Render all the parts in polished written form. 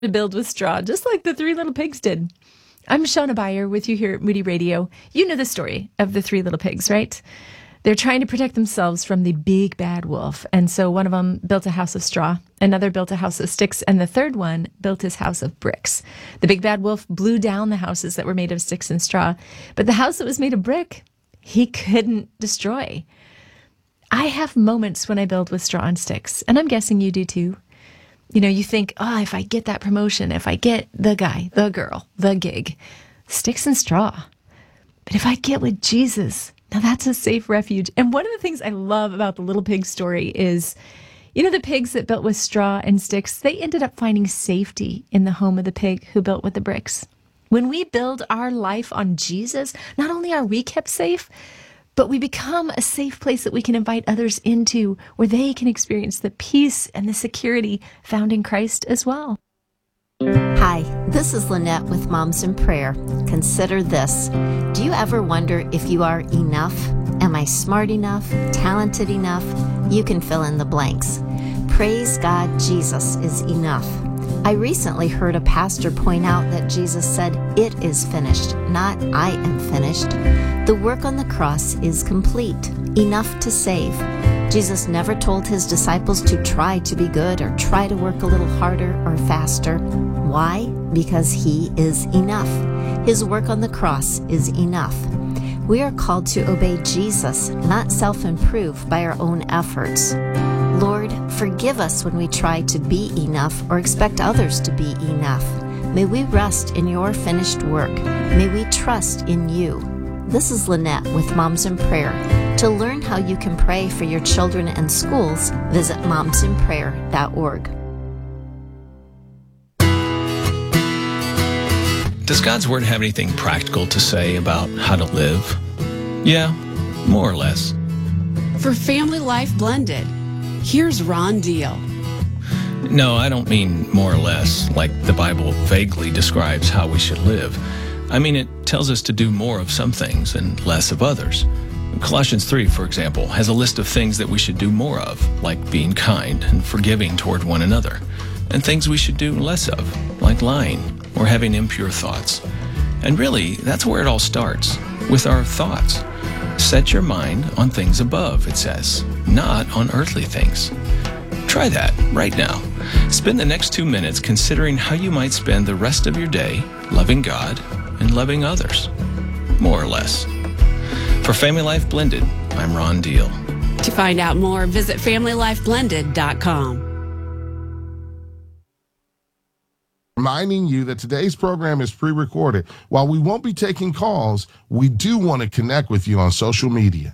to build with straw, just like the three little pigs did. I'm Shauna Beyer with you here at Moody Radio. You know the story of the three little pigs, right? They're trying to protect themselves from the big bad wolf. And so one of them built a house of straw, another built a house of sticks, and the third one built his house of bricks. The big bad wolf blew down the houses that were made of sticks and straw, but the house that was made of brick, he couldn't destroy. I have moments when I build with straw and sticks, and I'm guessing you do too. You know, you think, oh, if I get that promotion, if I get the guy, the girl, the gig, sticks and straw. But if I get with Jesus, now that's a safe refuge. And one of the things I love about the little pig story is, you know, the pigs that built with straw and sticks, they ended up finding safety in the home of the pig who built with the bricks. When we build our life on Jesus, not only are we kept safe, but we become a safe place that we can invite others into, where they can experience the peace and the security found in Christ as well. Hi, this is Lynette with Moms in Prayer. Consider this. Do you ever wonder if you are enough? Am I smart enough? Talented enough? You can fill in the blanks. Praise God, Jesus is enough. I recently heard a pastor point out that Jesus said, "It is finished," not "I am finished." The work on the cross is complete, enough to save. Jesus never told his disciples to try to be good or try to work a little harder or faster. Why? Because he is enough. His work on the cross is enough. We are called to obey Jesus, not self-improve by our own efforts. Lord, forgive us when we try to be enough or expect others to be enough. May we rest in your finished work. May we trust in you. This is Lynette with Moms in Prayer. To learn how you can pray for your children and schools, visit momsinprayer.org. Does God's Word have anything practical to say about how to live? Yeah, more or less. For Family Life Blended, here's Ron Deal. No, I don't mean more or less, like the Bible vaguely describes how we should live. I mean, it tells us to do more of some things and less of others. Colossians 3, for example, has a list of things that we should do more of, like being kind and forgiving toward one another, and things we should do less of, like lying or having impure thoughts. And really, that's where it all starts, with our thoughts. Set your mind on things above, it says, not on earthly things. Try that right now. Spend the next 2 minutes considering how you might spend the rest of your day loving God and loving others, more or less. For Family Life Blended, I'm Ron Deal. To find out more, visit FamilyLifeBlended.com. Reminding you that today's program is pre-recorded. While we won't be taking calls, we do want to connect with you on social media.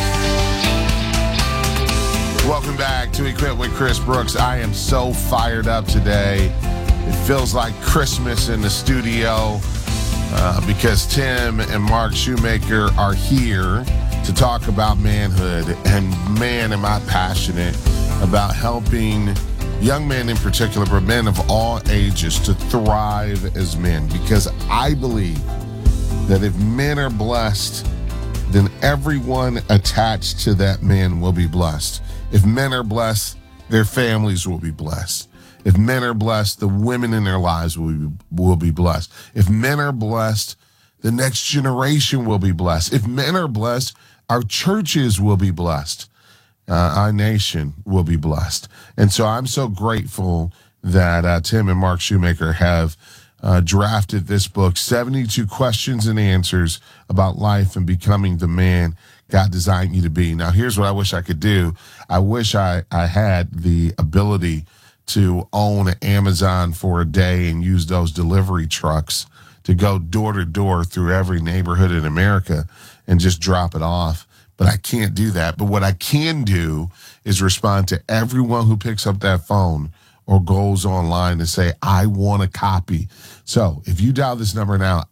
Welcome back to Equip with Chris Brooks. I am so fired up today. It feels like Christmas in the studio because Tim and Mark Shoemaker are here to talk about manhood. And man, am I passionate about helping young men in particular, but men of all ages, to thrive as men. Because I believe that if men are blessed, then everyone attached to that man will be blessed. If men are blessed, their families will be blessed. If men are blessed, the women in their lives will be blessed. If men are blessed, the next generation will be blessed. If men are blessed, our churches will be blessed. Our nation will be blessed. And so I'm so grateful that Tim and Mark Shoemaker have drafted this book, 72 Questions and Answers About Life and Becoming the Man God Designed You to Be. Now, here's what I wish I could do. I wish I had the ability to own Amazon for a day and use those delivery trucks to go door to door through every neighborhood in America and just drop it off. But I can't do that. But what I can do is respond to everyone who picks up that phone or goes online and say, I want a copy. So if you dial this number now,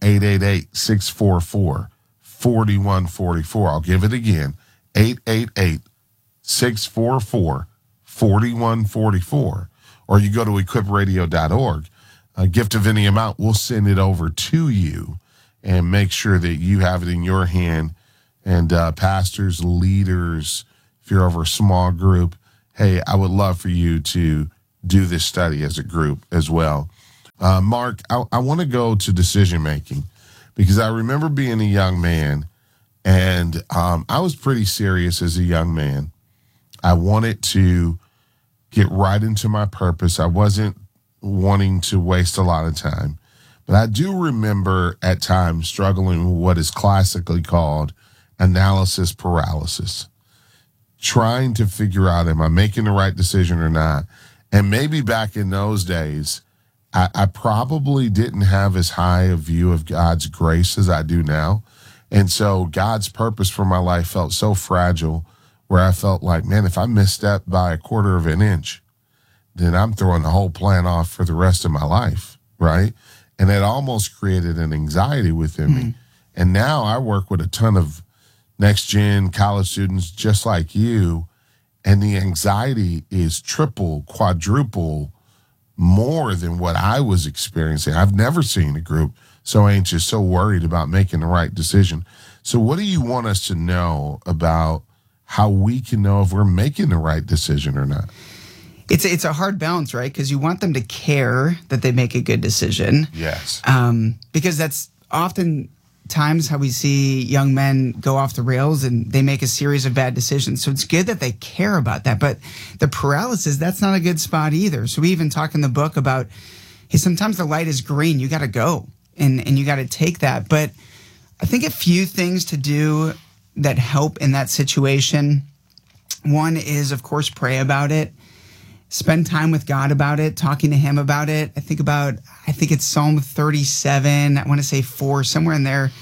888-644-4144. I'll give it again, 888-644-4144. Or you go to equipradio.org. A gift of any amount, we'll send it over to you and make sure that you have it in your hand. And pastors, leaders, if you're over a small group, hey, I would love for you to do this study as a group as well. Mark, I want to go to decision making because I remember being a young man, and I was pretty serious as a young man. I wanted to get right into my purpose. I wasn't wanting to waste a lot of time. But I do remember at times struggling with what is classically called analysis paralysis, trying to figure out, am I making the right decision or not? And maybe back in those days, I probably didn't have as high a view of God's grace as I do now. And so God's purpose for my life felt so fragile, where I felt like, man, if I misstep by a quarter of an inch, then I'm throwing the whole plan off for the rest of my life, right? And it almost created an anxiety within me. And now I work with a ton of next-gen college students just like you, and the anxiety is triple, quadruple more than what I was experiencing. I've never seen a group so anxious, so worried about making the right decision. So what do you want us to know about how we can know if we're making the right decision or not? It's a hard balance, right? Because you want them to care that they make a good decision. Yes. Because that's often times how we see young men go off the rails and they make a series of bad decisions. So it's good that they care about that. But the paralysis, that's not a good spot either. So we even talk in the book about, hey, sometimes the light is green. You got to go and you got to take that. But I think a few things to do that help in that situation. One is, of course, pray about it. Spend time with God about it, talking to him about it. I think it's Psalm 37, I want to say 4, somewhere in there.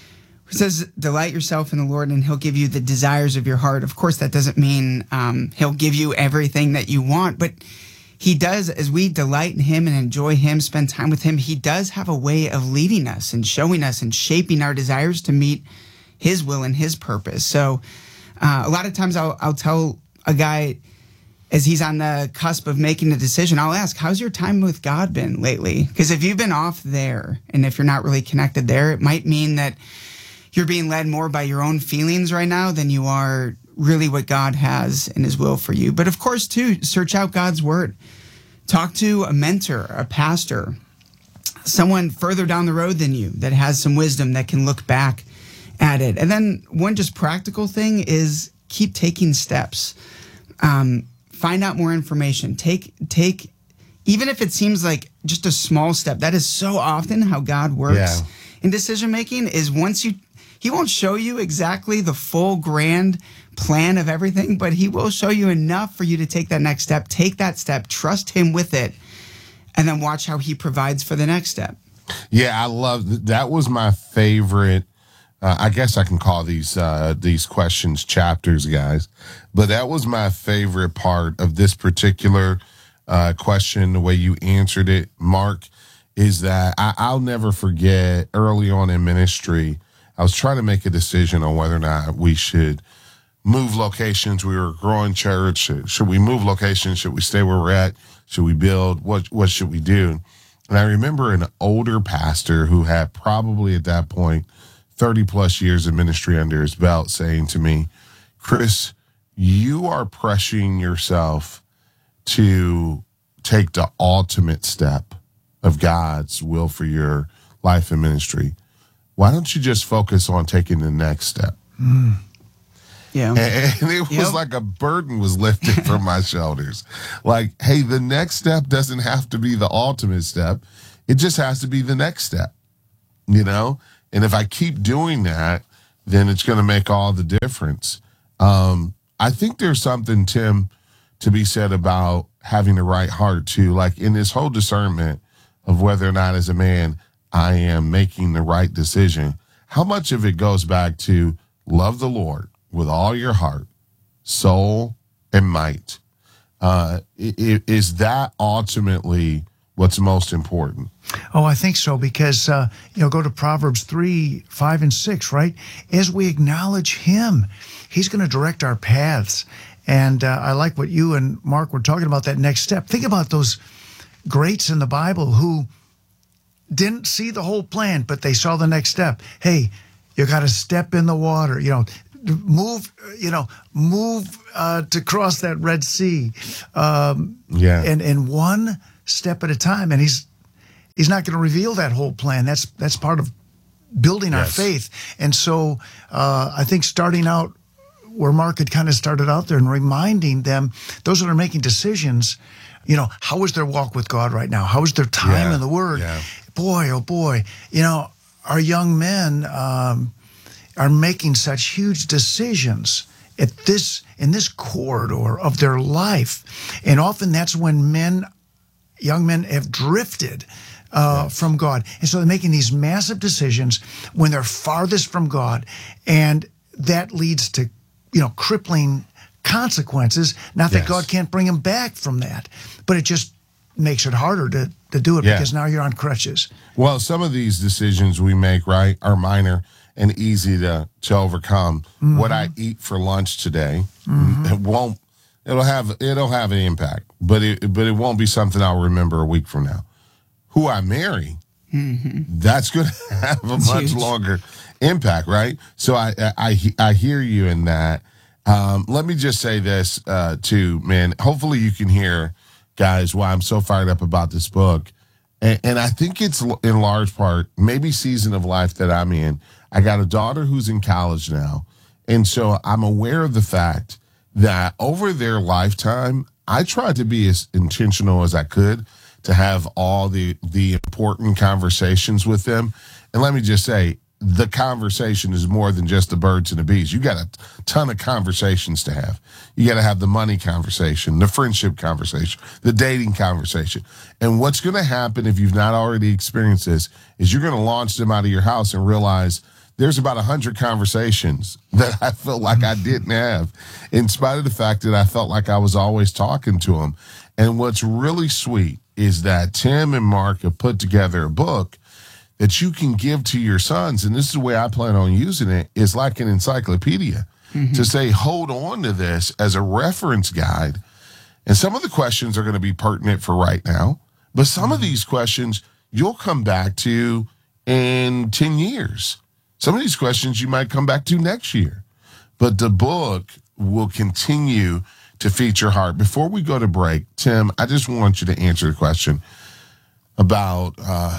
It says, delight yourself in the Lord and he'll give you the desires of your heart. Of course, that doesn't mean he'll give you everything that you want, but he does, as we delight in him and enjoy him, spend time with him, he does have a way of leading us and showing us and shaping our desires to meet his will and his purpose. So a lot of times I'll tell a guy, as he's on the cusp of making a decision, I'll ask, how's your time with God been lately? Because if you've been off there and if you're not really connected there, it might mean that you're being led more by your own feelings right now than you are really what God has in his will for you. But of course, too, search out God's word. Talk to a mentor, a pastor, someone further down the road than you that has some wisdom that can look back at it. And then one just practical thing is keep taking steps. Find out more information. Take, even if it seems like just a small step, that is so often how God works in decision making, is he won't show you exactly the full grand plan of everything, but he will show you enough for you to take that next step. Take that step, trust him with it, and then watch how he provides for the next step. Yeah, I love that. Was my favorite. I guess I can call these questions chapters, guys. But that was my favorite part of this particular question, the way you answered it, Mark, is that I'll never forget early on in ministry, I was trying to make a decision on whether or not we should move locations. We were a growing church. Should we move locations? Should we stay where we're at? Should we build? What should we do? And I remember an older pastor who had probably at that point 30 plus years of ministry under his belt saying to me, Chris, you are pressuring yourself to take the ultimate step of God's will for your life and ministry. Why don't you just focus on taking the next step? Yeah. And it was like a burden was lifted from my shoulders. Like, hey, the next step doesn't have to be the ultimate step. It just has to be the next step, you know? And if I keep doing that, then it's going to make all the difference. I think there's something, Tim, to be said about having the right heart too. Like in this whole discernment of whether or not as a man I am making the right decision, how much of it goes back to love the Lord with all your heart, soul, and might? Is that ultimately what's most important? Oh, I think so, because, go to Proverbs 3, 5, and 6, right? As we acknowledge him, he's going to direct our paths. And I like what you and Mark were talking about, that next step. Think about those greats in the Bible who didn't see the whole plan, but they saw the next step. Hey, you got to step in the water, move to cross that Red Sea. And one step at a time. And He's not going to reveal that whole plan. That's part of building our Yes. faith. And so I think starting out where Mark had kind of started out there and reminding them, those that are making decisions, you know, how is their walk with God right now? How is their time Yeah, in the Word? yeah. Boy, oh boy, you know, our young men are making such huge decisions in this corridor of their life. And often that's when young men have drifted from God. And so they're making these massive decisions when they're farthest from God. And that leads to, you know, crippling consequences. Not that Yes. God can't bring them back from that, but it just makes it harder to do it Yeah. because now you're on crutches. Well, some of these decisions we make, right, are minor and easy to overcome. What I eat for lunch today, it'll have an impact, but it won't be something I'll remember a week from now. Who I marry, that's going to have a much huge. longer impact, right? So I hear you in that. Let me just say this too, man. Hopefully you can hear, guys, why I'm so fired up about this book. And I think it's in large part, maybe season of life that I'm in. I got a daughter who's in college now. And so I'm aware of the fact that over their lifetime, I tried to be as intentional as I could to have all the important conversations with them. And let me just say, the conversation is more than just the birds and the bees. You got a ton of conversations to have. You got to have the money conversation, the friendship conversation, the dating conversation. And what's going to happen if you've not already experienced this is you're going to launch them out of your house and realize there's about 100 conversations that I felt like I didn't have, in spite of the fact that I felt like I was always talking to them. And what's really sweet is that Tim and Mark have put together a book that you can give to your sons, and this is the way I plan on using it, is like an encyclopedia to say, hold on to this as a reference guide. And some of the questions are going to be pertinent for right now, but some of these questions you'll come back to in 10 years. Some of these questions you might come back to next year, but the book will continue to feed your heart. Before we go to break, Tim, I just want you to answer the question about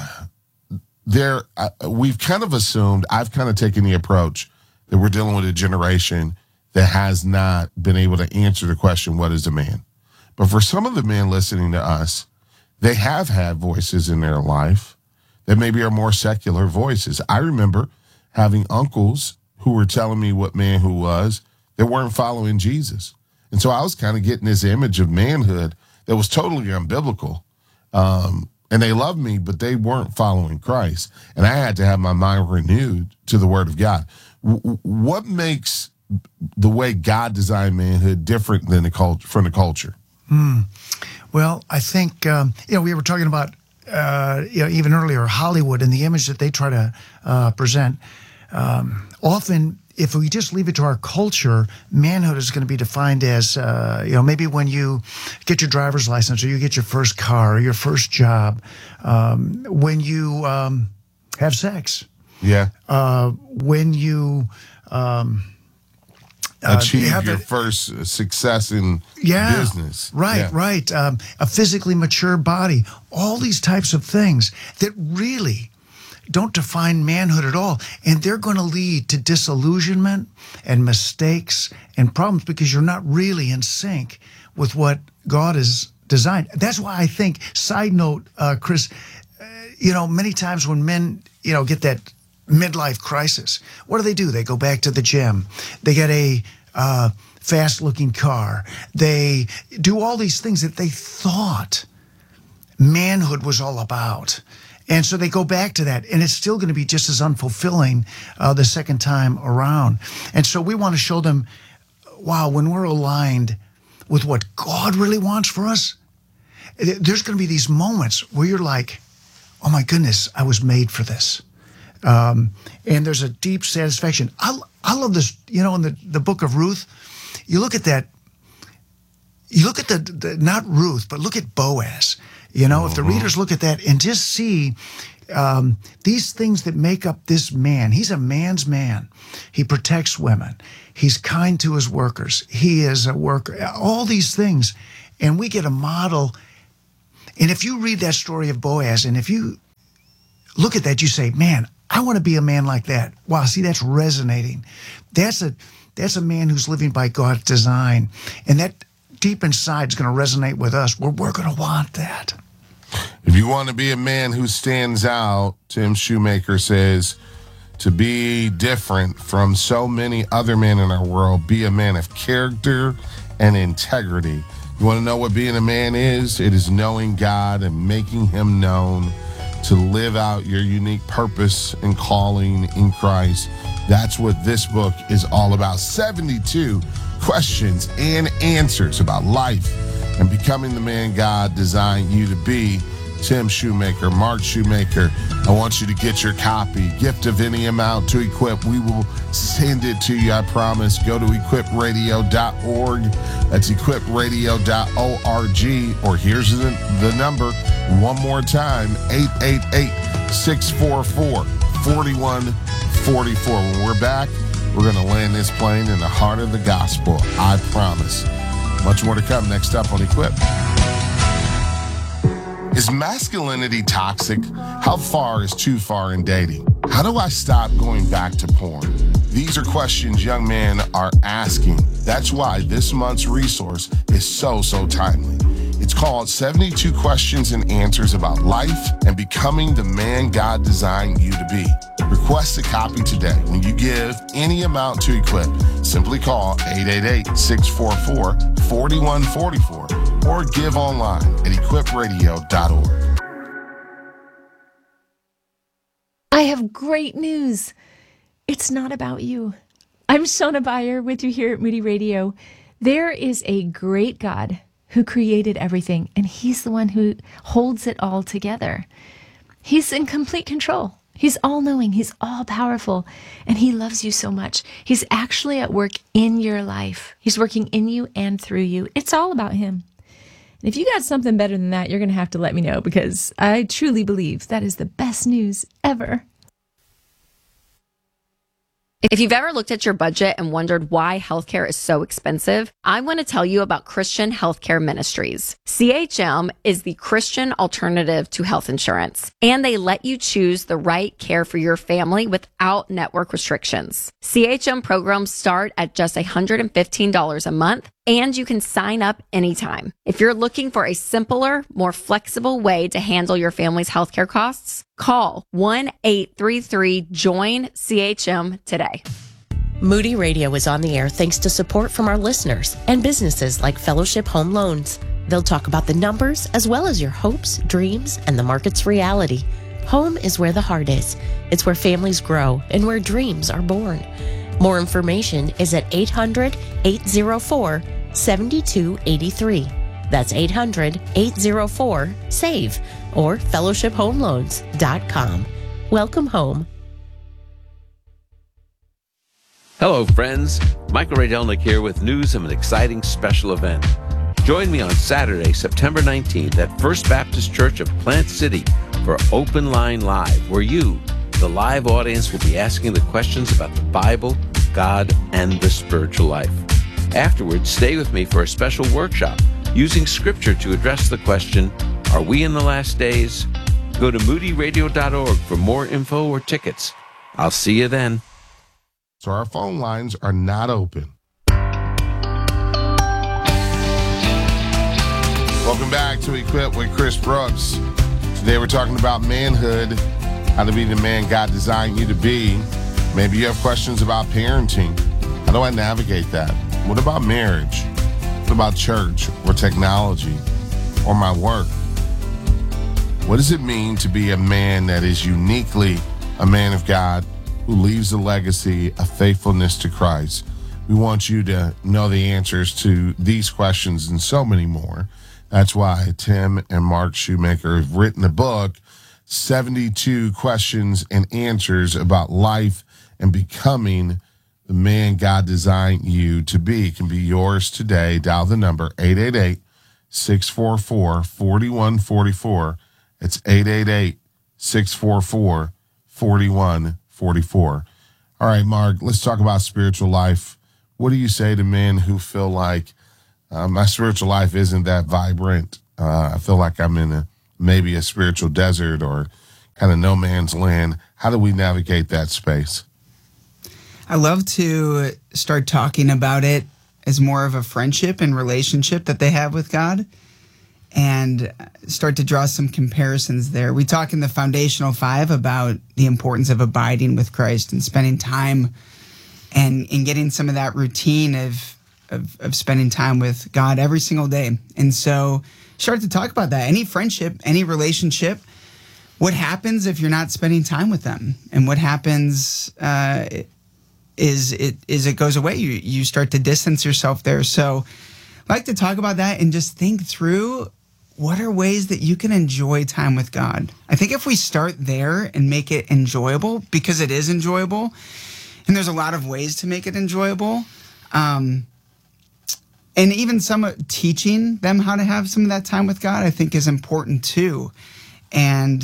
we've kind of assumed, I've kind of taken the approach that we're dealing with a generation that has not been able to answer the question, what is a man? But for some of the men listening to us, they have had voices in their life that maybe are more secular voices. I remember having uncles who were telling me what manhood was that weren't following Jesus. And so I was kind of getting this image of manhood that was totally unbiblical. And they loved me, but they weren't following Christ. And I had to have my mind renewed to the Word of God. What makes the way God designed manhood different than from the culture? Well, I think, we were talking about, even earlier, Hollywood and the image that they try to present. Often, if we just leave it to our culture, manhood is going to be defined as, maybe when you get your driver's license or you get your first car or your first job, when you have sex. Yeah. When you achieve have your first success in business. Right. A physically mature body. All these types of things that really don't define manhood at all. And they're going to lead to disillusionment and mistakes and problems because you're not really in sync with what God has designed. That's why I think, side note, Chris, many times when men, get that midlife crisis, what do? They go back to the gym. They get a fast-looking car. They do all these things that they thought manhood was all about. And so they go back to that, and it's still going to be just as unfulfilling the second time around. And so we want to show them, wow, when we're aligned with what God really wants for us, there's going to be these moments where you're like, oh my goodness, I was made for this. And there's a deep satisfaction. I love this, in the book of Ruth, you look at that, you look at the not Ruth, but look at Boaz. If the readers look at that and just see these things that make up this man, he's a man's man. He protects women. He's kind to his workers. He is a worker. All these things. And we get a model. And if you read that story of Boaz, and if you look at that, you say, man, I want to be a man like that. Wow, see, that's resonating. That's a man who's living by God's design. And that deep inside is going to resonate with us. We're going to want that. If you want to be a man who stands out, Tim Shoemaker says, to be different from so many other men in our world, be a man of character and integrity. You want to know what being a man is? It is knowing God and making him known, to live out your unique purpose and calling in Christ. That's what this book is all about. 72 questions and answers about life and becoming the man God designed you to be. Tim Shoemaker, Mark Shoemaker, I want you to get your copy. Gift of any amount to Equip. We will send it to you, I promise. Go to equipradio.org. That's equipradio.org. Or here's the number one more time, 888-644-4144. When we're back, we're going to land this plane in the heart of the gospel, I promise. Much more to come next up on Equip. Is masculinity toxic? How far is too far in dating? How do I stop going back to porn? These are questions young men are asking. That's why this month's resource is so timely. It's called 72 Questions and Answers About Life and Becoming the Man God Designed You to Be. Request a copy today. When you give any amount to Equip, simply call 888-644-4144 or give online at equipradio.org. I have great news. It's not about you. I'm Shona Bayer with you here at Moody Radio. There is a great God who created everything, and he's the one who holds it all together. He's in complete control. He's all-knowing. He's all-powerful, and he loves you so much. He's actually at work in your life. He's working in you and through you. It's all about him. And if you got something better than that, you're going to have to let me know, because I truly believe that is the best news ever. If you've ever looked at your budget and wondered why healthcare is so expensive, I want to tell you about Christian Healthcare Ministries. CHM is the Christian alternative to health insurance, and they let you choose the right care for your family without network restrictions. CHM programs start at just $115 a month, and you can sign up anytime. If you're looking for a simpler, more flexible way to handle your family's healthcare costs, call 1-833-JOIN-CHM today. Moody Radio is on the air thanks to support from our listeners and businesses like Fellowship Home Loans. They'll talk about the numbers as well as your hopes, dreams, and the market's reality. Home is where the heart is. It's where families grow and where dreams are born. More information is at 800-804-7283. That's 800-804-SAVE or fellowshiphomeloans.com. Welcome home. Hello, friends. Michael Radelnik here with news of an exciting special event. Join me on Saturday, September 19th at First Baptist Church of Plant City for Open Line Live, where you, the live audience, will be asking the questions about the Bible, God, and the spiritual life. Afterwards, stay with me for a special workshop using Scripture to address the question, are we in the last days? Go to moodyradio.org for more info or tickets. I'll see you then. So our phone lines are not open. Welcome back to Equip with Chris Brooks. Today we're talking about manhood, how to be the man God designed you to be. Maybe you have questions about parenting. How do I navigate that? What about marriage? What about church or technology or my work? What does it mean to be a man that is uniquely a man of God who leaves a legacy of faithfulness to Christ? We want you to know the answers to these questions and so many more. That's why Tim and Mark Shoemaker have written a book, 72 Questions and Answers About Life and Becoming the Man God Designed You to Be. It can be yours today. Dial the number 888-644-4144. It's 888-644-4144. All right, Mark, let's talk about spiritual life. What do you say to men who feel like my spiritual life isn't that vibrant? I feel like I'm in maybe a spiritual desert, or kind of no man's land. How do we navigate that space? I love to start talking about it as more of a friendship and relationship that they have with God, and start to draw some comparisons there. We talk in the Foundational 5 about the importance of abiding with Christ and spending time and getting some of that routine of spending time with God every single day. And so start to talk about that. Any friendship, any relationship, what happens if you're not spending time with them? And what happens is it goes away. You start to distance yourself there. So I like to talk about that and just think through what are ways that you can enjoy time with God. I think if we start there and make it enjoyable, because it is enjoyable, and there's a lot of ways to make it enjoyable, and even some teaching them how to have some of that time with God, I think is important too. And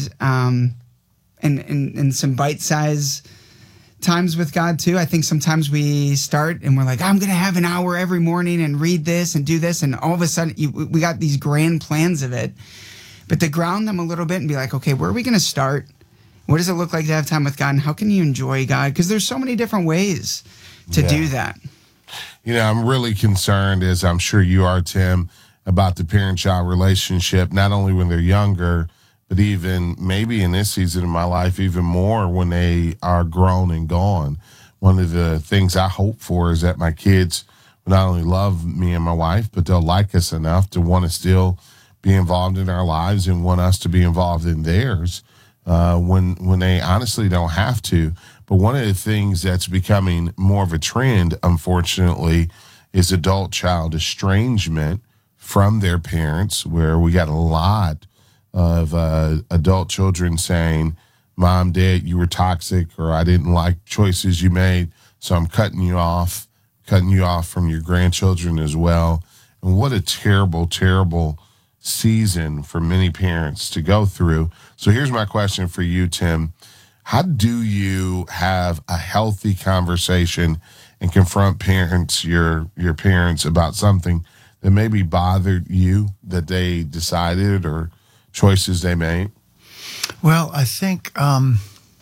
some bite-sized times with God too. I think sometimes we start and we're like, I'm going to have an hour every morning and read this and do this. And all of a sudden we got these grand plans of it. But to ground them a little bit and be like, okay, where are we going to start? What does it look like to have time with God? And how can you enjoy God? Because there's so many different ways to do that. You know, I'm really concerned, as I'm sure you are, Tim, about the parent-child relationship, not only when they're younger, but even maybe in this season of my life, even more when they are grown and gone. One of the things I hope for is that my kids will not only love me and my wife, but they'll like us enough to want to still be involved in our lives and want us to be involved in theirs when they honestly don't have to. But one of the things that's becoming more of a trend, unfortunately, is adult-child estrangement from their parents, where we got a lot of adult children saying, Mom, Dad, you were toxic, or I didn't like choices you made, so I'm cutting you off from your grandchildren as well. And what a terrible, terrible season for many parents to go through. So here's my question for you, Tim. How do you have a healthy conversation and confront your parents about something that maybe bothered you that they decided or choices they made? Well, I think you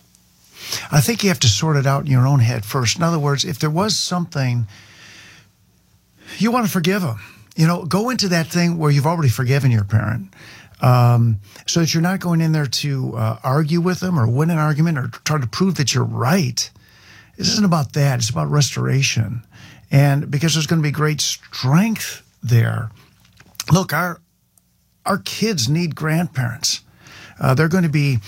have to sort it out in your own head first. In other words, if there was something, you want to forgive them. You know, go into that thing where you've already forgiven your parent, so that you're not going in there to argue with them or win an argument or try to prove that you're right. This isn't about that. It's about restoration. And because there's going to be great strength there. Look, our kids need grandparents. They're going to be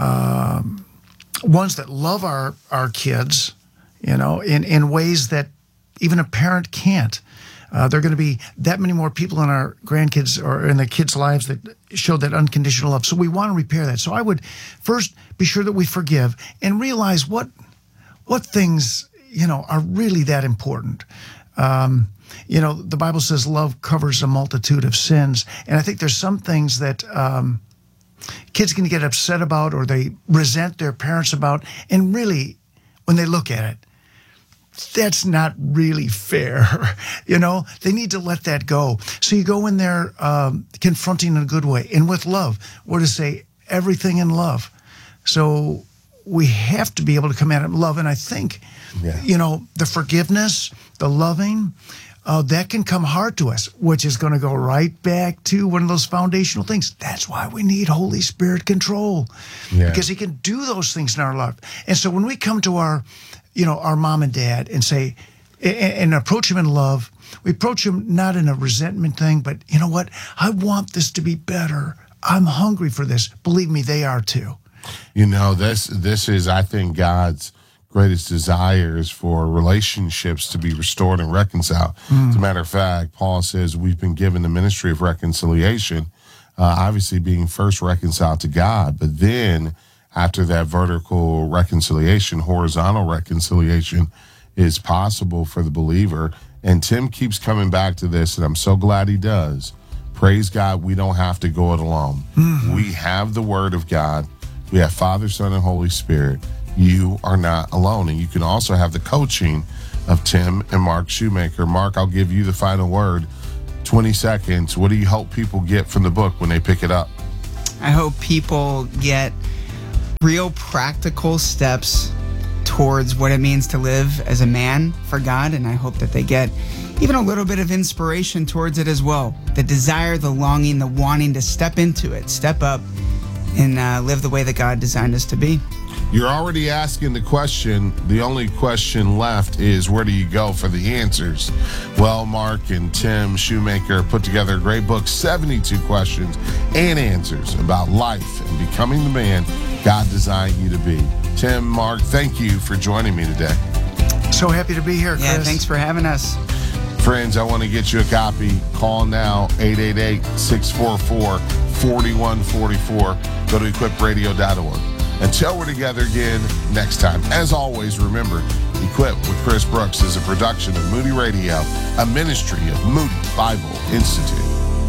ones that love our kids, you know, in ways that even a parent can't. There are going to be that many more people in our grandkids or in the kids' lives that show that unconditional love. So we want to repair that. So I would first be sure that we forgive and realize what things, you know, are really that important. You know, the Bible says love covers a multitude of sins. And I think there's some things that kids can get upset about or they resent their parents about. And really, when they look at it, that's not really fair. You know, they need to let that go. So you go in there confronting in a good way and with love. We're to say everything in love. So we have to be able to come at it in love. And I think, you know, the forgiveness, the loving, that can come hard to us, which is going to go right back to one of those foundational things. That's why we need Holy Spirit control, because he can do those things in our life. And so when we come to our mom and dad and say, and approach them in love, we approach them not in a resentment thing, but you know what? I want this to be better. I'm hungry for this. Believe me, they are too. You know, this is, I think, God's greatest desire is for relationships to be restored and reconciled. As a matter of fact, Paul says we've been given the ministry of reconciliation, obviously being first reconciled to God, but then after that vertical reconciliation, horizontal reconciliation is possible for the believer. And Tim keeps coming back to this, and I'm so glad he does. Praise God, we don't have to go it alone. We have the Word of God. We have Father, Son, and Holy Spirit. You are not alone. And you can also have the coaching of Tim and Mark Shoemaker. Mark, I'll give you the final word. 20 seconds. What do you hope people get from the book when they pick it up? I hope people get real practical steps towards what it means to live as a man for God, and I hope that they get even a little bit of inspiration towards it as well. The desire, the longing, the wanting to step into it, step up, and live the way that God designed us to be. You're already asking the question. The only question left is, where do you go for the answers? Well, Mark and Tim Shoemaker put together a great book, 72 questions and answers about life and becoming the man God designed you to be. Tim, Mark, thank you for joining me today. So happy to be here, Chris. Yeah, thanks for having us. Friends, I want to get you a copy. Call now, 888-644-4144. Go to equipradio.org. Until we're together again next time, as always, remember, Equip with Chris Brooks is a production of Moody Radio, a ministry of Moody Bible Institute.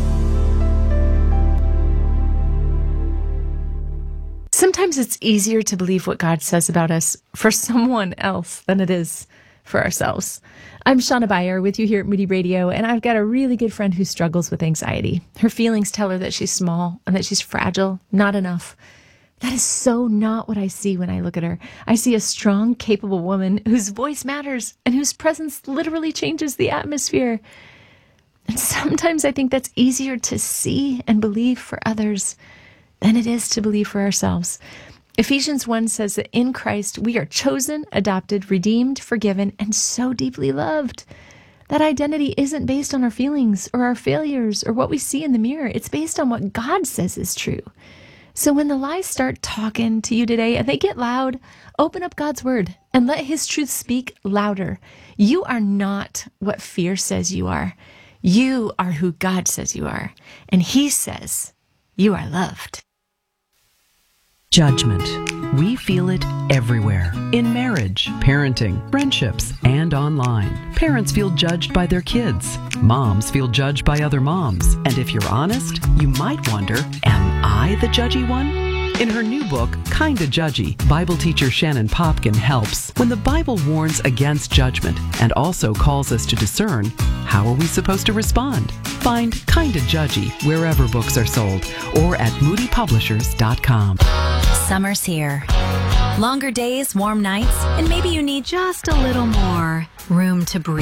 Sometimes it's easier to believe what God says about us for someone else than it is for ourselves. I'm Shauna Beyer with you here at Moody Radio, and I've got a really good friend who struggles with anxiety. Her feelings tell her that she's small and that she's fragile, not enough. That is so not what I see when I look at her. I see a strong, capable woman whose voice matters and whose presence literally changes the atmosphere. And sometimes I think that's easier to see and believe for others than it is to believe for ourselves. Ephesians 1 says that in Christ we are chosen, adopted, redeemed, forgiven, and so deeply loved. That identity isn't based on our feelings or our failures or what we see in the mirror. It's based on what God says is true. So when the lies start talking to you today and they get loud, open up God's word and let his truth speak louder. You are not what fear says you are. You are who God says you are. And he says you are loved. Judgment. We feel it everywhere. In marriage, parenting, friendships, and online. Parents feel judged by their kids. Moms feel judged by other moms. And if you're honest, you might wonder, am I the judgy one? In her new book, Kinda Judgy, Bible teacher Shannon Popkin helps. When the Bible warns against judgment and also calls us to discern, how are we supposed to respond? Find Kinda Judgy wherever books are sold or at moodypublishers.com. Summer's here. Longer days, warm nights, and maybe you need just a little more room to breathe.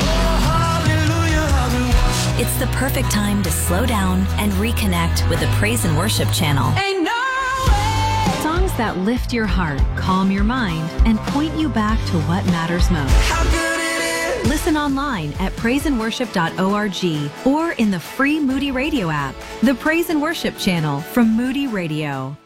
It's the perfect time to slow down and reconnect with the Praise and Worship channel. Songs that lift your heart, calm your mind, and point you back to what matters most. Listen online at praiseandworship.org or in the free Moody Radio app. The Praise and Worship channel from Moody Radio.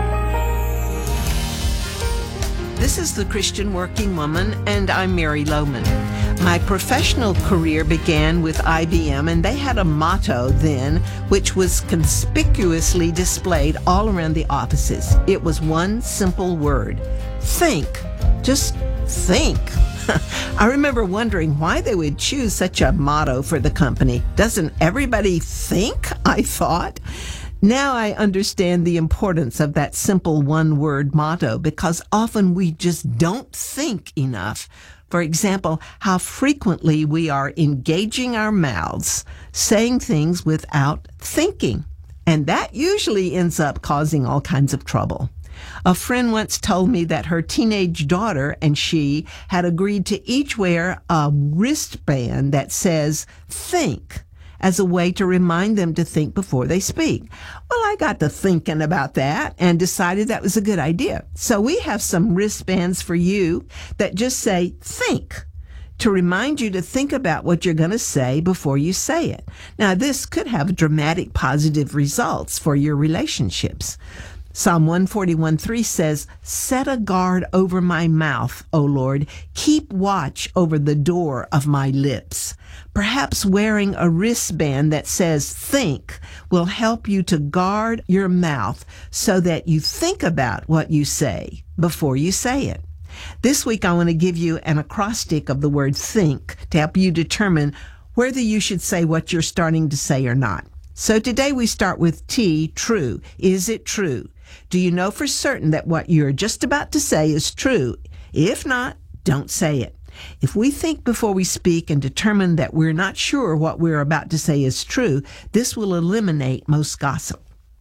This is The Christian Working Woman, and I'm Mary Lohman. My professional career began with IBM, and they had a motto then, which was conspicuously displayed all around the offices. It was one simple word: think. Just think. I remember wondering why they would choose such a motto for the company. Doesn't everybody think? I thought. Now I understand the importance of that simple one-word motto, because often we just don't think enough. For example, how frequently we are engaging our mouths, saying things without thinking. And that usually ends up causing all kinds of trouble. A friend once told me that her teenage daughter and she had agreed to each wear a wristband that says, think, as a way to remind them to think before they speak. Well, I got to thinking about that and decided that was a good idea. So we have some wristbands for you that just say, think, to remind you to think about what you're going to say before you say it. Now, this could have dramatic positive results for your relationships. Psalm 141:3 says, set a guard over my mouth, O Lord. Keep watch over the door of my lips. Perhaps wearing a wristband that says think will help you to guard your mouth so that you think about what you say before you say it. This week, I want to give you an acrostic of the word think to help you determine whether you should say what you're starting to say or not. So today we start with T, true. Is it true? Do you know for certain that what you're just about to say is true? If not, don't say it. If we think before we speak and determine that we're not sure what we're about to say is true, this will eliminate most gossip.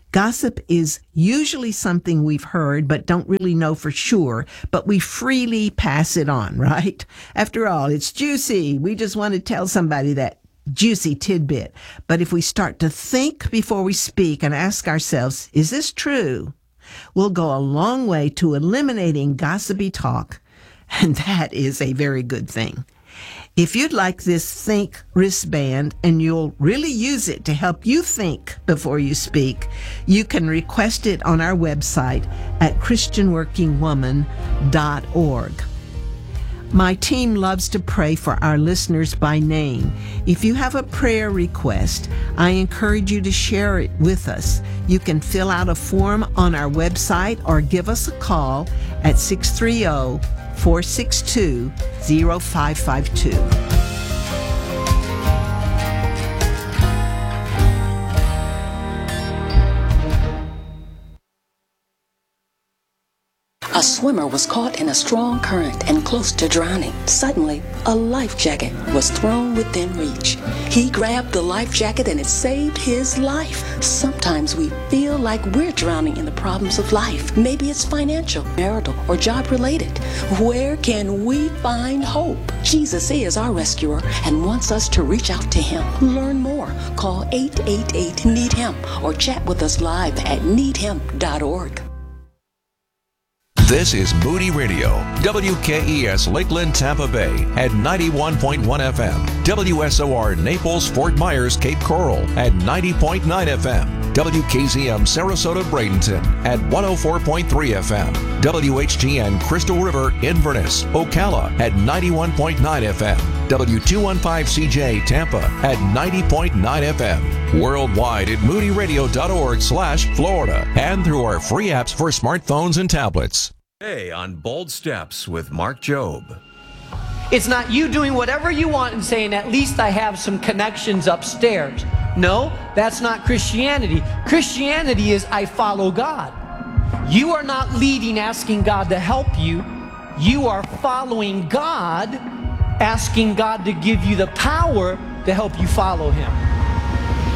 Gossip is usually something we've heard but don't really know for sure, but we freely pass it on, right? After all, it's juicy. We just want to tell somebody that juicy tidbit. But if we start to think before we speak and ask ourselves, is this true? We'll go a long way to eliminating gossipy talk, and that is a very good thing. If you'd like this Think wristband and you'll really use it to help you think before you speak, you can request it on our website at christianworkingwoman.org. My team loves to pray for our listeners by name. If you have a prayer request, I encourage you to share it with us. You can fill out a form on our website or give us a call at 630-462-0552. A swimmer was caught in a strong current and close to drowning. Suddenly, a life jacket was thrown within reach. He grabbed the life jacket and it saved his life. Sometimes we feel like we're drowning in the problems of life. Maybe it's financial, marital, or job related. Where can we find hope? Jesus is our rescuer and wants us to reach out to him. Learn more. Call 888-NEED-HIM or chat with us live at needhim.org. This is Moody Radio, WKES Lakeland, Tampa Bay at 91.1 FM, WSOR Naples, Fort Myers, Cape Coral at 90.9 FM, WKZM Sarasota, Bradenton at 104.3 FM, WHGN Crystal River, Inverness, Ocala at 91.9 FM, W215CJ Tampa at 90.9 FM, worldwide at moodyradio.org/Florida, and through our free apps for smartphones and tablets. Today on Bold Steps with Mark Jobe. It's not you doing whatever you want and saying, at least I have some connections upstairs. No, that's not Christianity. Christianity is I follow God. You are not leading, asking God to help you. You are following God, asking God to give you the power to help you follow him.